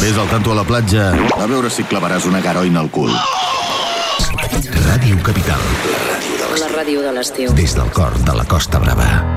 Ves al tanto a la platja a veure si clavaràs una garoina al cul. Ràdio Capital. La ràdio de l'estiu. Des del cor de la Costa Brava.